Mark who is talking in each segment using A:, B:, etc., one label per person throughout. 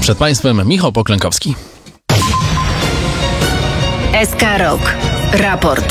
A: Przed Państwem Michał Poklękowski.
B: SK Rok. Raport.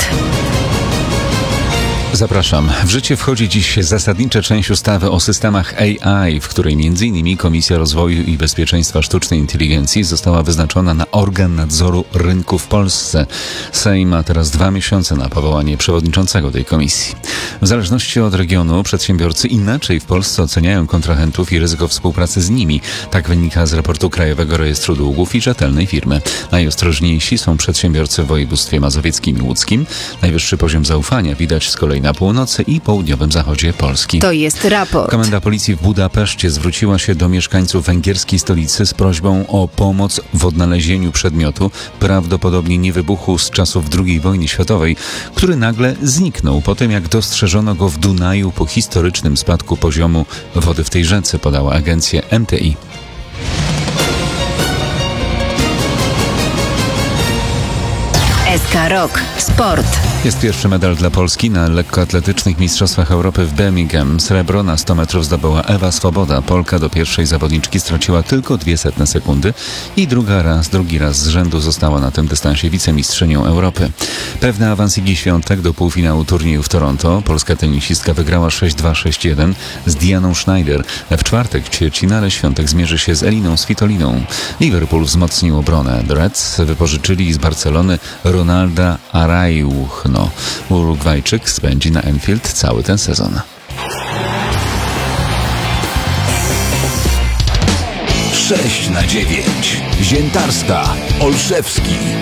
C: Zapraszam. W życie wchodzi dziś zasadnicza część ustawy o systemach AI, w której m.in. Komisja Rozwoju i Bezpieczeństwa Sztucznej Inteligencji została wyznaczona na organ nadzoru rynku w Polsce. Sejm ma teraz 2 miesiące na powołanie przewodniczącego tej komisji. W zależności od regionu przedsiębiorcy inaczej w Polsce oceniają kontrahentów i ryzyko współpracy z nimi. Tak wynika z raportu Krajowego Rejestru Długów i Rzetelnej Firmy. Najostrożniejsi są przedsiębiorcy w województwie mazowieckim i łódzkim. Najwyższy poziom zaufania widać z kolei na północy i południowym zachodzie Polski.
B: To jest raport.
C: Komenda policji w Budapeszcie zwróciła się do mieszkańców węgierskiej stolicy z prośbą o pomoc w odnalezieniu przedmiotu, prawdopodobnie nie wybuchu z czasów II wojny światowej, który nagle zniknął po tym, jak dostrzeżono go w Dunaju po historycznym spadku poziomu wody w tej rzece, podała agencja MTI.
B: SK Rok. Sport.
C: Jest pierwszy medal dla Polski na lekkoatletycznych Mistrzostwach Europy w Birmingham. Srebro na 100 metrów zdobyła Ewa Swoboda. Polka do pierwszej zawodniczki straciła tylko 0,02 sekundy i drugi raz z rzędu została na tym dystansie wicemistrzynią Europy. Pewny awans Igi Świątek do półfinału turnieju w Toronto. Polska tenisistka wygrała 6-2, 6-1 z Dianą Schneider. W czwartek w ćwierćfinale Świątek zmierzy się z Eliną Svitoliną. Liverpool wzmocnił obronę. The Reds wypożyczyli z Barcelony Ronalda Araujo. Urugwajczyk spędzi na Anfield cały ten sezon.
D: 6/9. Ziętarska, Olszewski.